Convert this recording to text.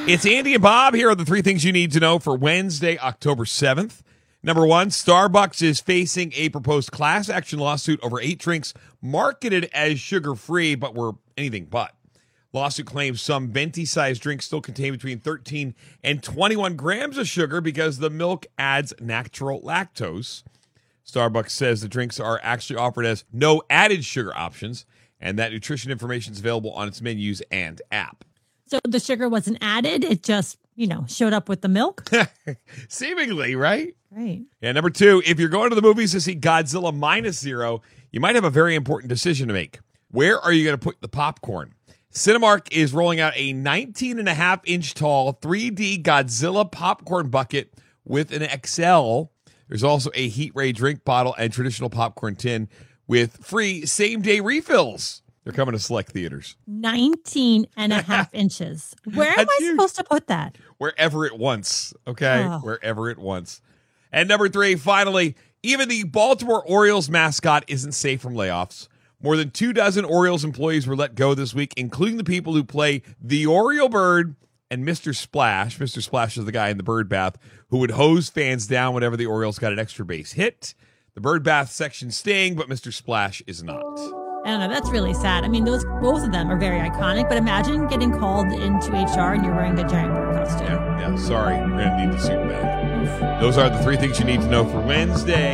It's Andy and Bob. Here are the three things you need to know for Wednesday, October 7th. Number one, Starbucks is facing a proposed class action lawsuit over 8 drinks marketed as sugar-free, but were anything but. Lawsuit claims some venti-sized drinks still contain between 13 and 21 grams of sugar because the milk adds natural lactose. Starbucks says the drinks are actually offered as no added sugar options, and that nutrition information is available on its menus and app. So the sugar wasn't added. It just, showed up with the milk. Seemingly, right? Right. Yeah, number two, if you're going to the movies to see Godzilla -0, you might have a very important decision to make. Where are you going to put the popcorn? Cinemark is rolling out a 19.5-inch tall 3D Godzilla popcorn bucket with an XL. There's also a Heat Ray drink bottle and traditional popcorn tin with free same-day refills. They're coming to select theaters. 19.5 inches. Where am That's I huge. supposed to put that? Wherever it wants, okay? Oh. Wherever it wants. And number three, finally, even the Baltimore Orioles mascot isn't safe from layoffs. More than 24 Orioles employees were let go this week, including the people who play the Oriole Bird and Mr. Splash. Mr. Splash is the guy in the bird bath who would hose fans down whenever the Orioles got an extra base hit. The bird bath section's staying, but Mr. Splash is not. I don't know. That's really sad. I mean, both of them are very iconic, but imagine getting called into HR and you're wearing a giant bird costume. Yeah, sorry. We're going to need to suit back. Those are the three things you need to know for Wednesday.